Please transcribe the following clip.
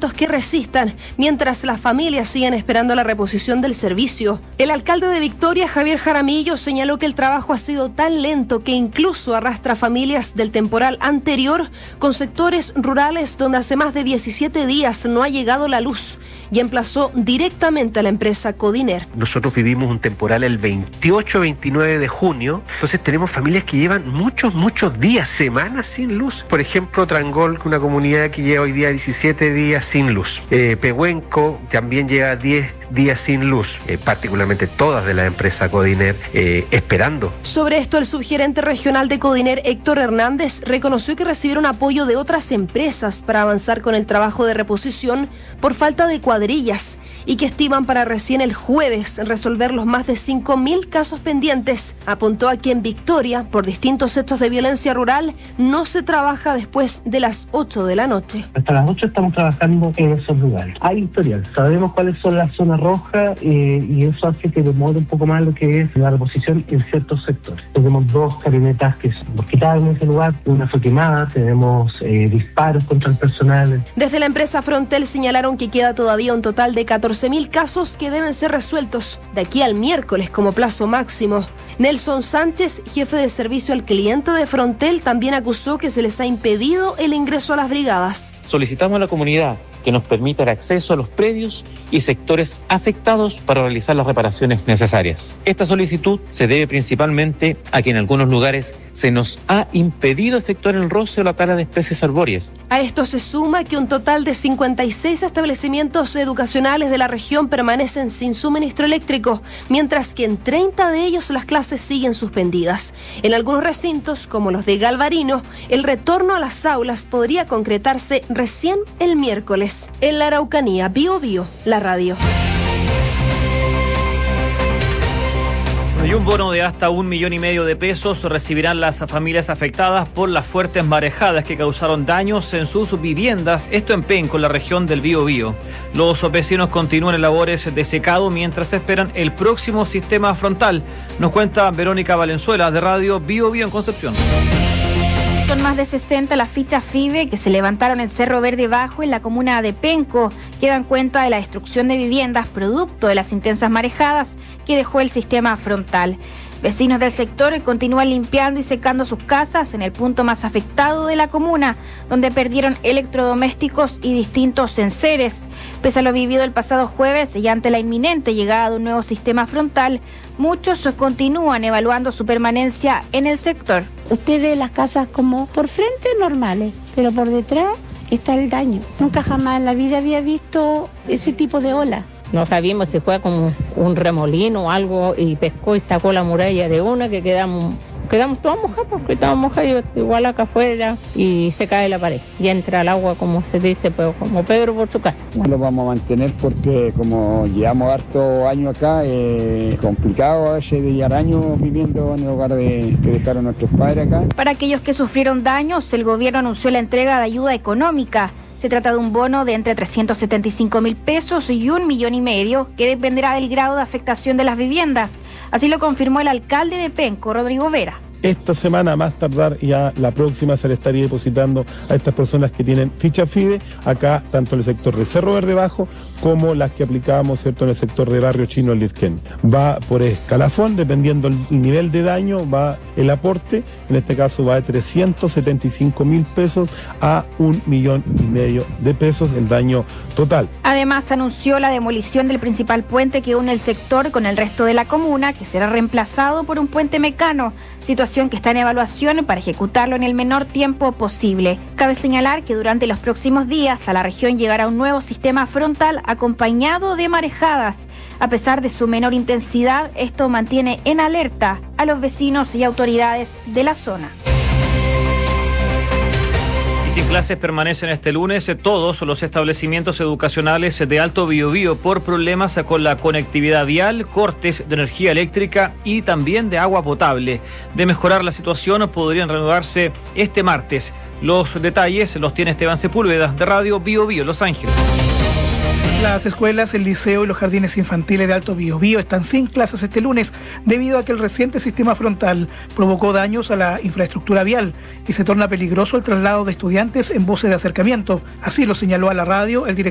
establecimientos que resistan, mientras las familias siguen esperando la reposición del servicio. El alcalde de Victoria, Javier Jaramillo, señaló que el trabajo ha sido tan lento que incluso arrastra familias del temporal anterior con sectores rurales donde hace más de 17 días no ha llegado la luz, y emplazó directamente a la empresa Codiner. Nosotros vivimos un temporal el 28-29 de junio, entonces tenemos familias que llevan muchos días, semanas sin luz. Por ejemplo, Trangol, una comunidad que lleva hoy día 17 días sin luz. Pehuenco también lleva 10 días sin luz, particularmente todas de la empresa Codiner, esperando. Sobre esto, el subgerente regional de Codiner, Héctor Hernández, reconoció que recibieron apoyo de otras empresas para avanzar con el trabajo de reposición por falta de cuadrillas y que estiman para recién el jueves resolver los más de 5.000 casos pendientes. Apuntó a que en Victoria, por distintos hechos de violencia rural, no se trabaja después de las 8 de la noche. Hasta las 8 estamos trabajando en esos lugares. Hay historial, sabemos cuáles son las zonas rojas y eso hace que demore un poco más lo que es la reposición en ciertos sectores. Tenemos 2 camionetas que nos quitaron en ese lugar, una fue quemada, tenemos disparos contra el personal. Desde la empresa Frontel señalaron que queda todavía un total de 14.000 casos que deben ser resueltos de aquí al miércoles como plazo máximo. Nelson Sánchez, jefe de servicio al cliente de Frontel, también acusó que se les ha impedido el ingreso a las brigadas. Solicitamos a la comunidad que nos permita el acceso a los predios y sectores afectados para realizar las reparaciones necesarias. Esta solicitud se debe principalmente a que en algunos lugares se nos ha impedido efectuar el roce o la tala de especies arbóreas. A esto se suma que un total de 56 establecimientos educacionales de la región permanecen sin suministro eléctrico, mientras que en 30 de ellos las clases siguen suspendidas. En algunos recintos, como los de Galvarino, el retorno a las aulas podría concretarse recién el miércoles. En la Araucanía, Bio Bio, la radio. Y un bono de hasta 1,5 millones de pesos recibirán las familias afectadas por las fuertes marejadas que causaron daños en sus viviendas, esto en Penco, en la región del Biobío. Los vecinos continúan en labores de secado mientras esperan el próximo sistema frontal. Nos cuenta Verónica Valenzuela de Radio Biobío en Concepción. Son más de 60 las fichas FIBE que se levantaron en Cerro Verde Bajo, en la comuna de Penco, que dan cuenta de la destrucción de viviendas producto de las intensas marejadas que dejó el sistema frontal. Vecinos del sector continúan limpiando y secando sus casas en el punto más afectado de la comuna, donde perdieron electrodomésticos y distintos enseres. Pese a lo vivido el pasado jueves y ante la inminente llegada de un nuevo sistema frontal, muchos continúan evaluando su permanencia en el sector. Usted ve las casas como por frente normales, pero por detrás está el daño. Nunca jamás en la vida había visto ese tipo de ola. No sabíamos si fue como un remolino o algo y pescó y sacó la muralla de una que quedamos todos mojados, porque estábamos mojados igual acá afuera y se cae la pared. Y entra el agua, como se dice, pues, como Pedro por su casa. Lo vamos a mantener porque como llevamos hartos años acá, es complicado a veces de llevar años viviendo en el hogar que dejaron nuestros padres acá. Para aquellos que sufrieron daños, el gobierno anunció la entrega de ayuda económica. Se trata de un bono de entre 375.000 pesos y 1,5 millones que dependerá del grado de afectación de las viviendas. Así lo confirmó el alcalde de Penco, Rodrigo Vera. Esta semana, más tardar, ya la próxima se le estaría depositando a estas personas que tienen ficha FIDE, acá tanto en el sector de Cerro Verde Bajo como las que aplicábamos, ¿cierto?, en el sector de Barrio Chino, el Lirquén. Va por escalafón, dependiendo el nivel de daño, va el aporte, en este caso va de 375.000 pesos a 1,5 millones de pesos el daño total. Además, anunció la demolición del principal puente que une el sector con el resto de la comuna, que será reemplazado por un puente mecano, situación que está en evaluación para ejecutarlo en el menor tiempo posible. Cabe señalar que durante los próximos días a la región llegará un nuevo sistema frontal acompañado de marejadas. A pesar de su menor intensidad, esto mantiene en alerta a los vecinos y autoridades de la zona. Sin clases permanecen este lunes todos los establecimientos educacionales de Alto Biobío por problemas con la conectividad vial, cortes de energía eléctrica y también de agua potable. De mejorar la situación podrían reanudarse este martes. Los detalles los tiene Esteban Sepúlveda de Radio Biobío, Los Ángeles. Las escuelas, el liceo y los jardines infantiles de Alto Biobío están sin clases este lunes debido a que el reciente sistema frontal provocó daños a la infraestructura vial y se torna peligroso el traslado de estudiantes en buses de acercamiento. Así lo señaló a la radio el director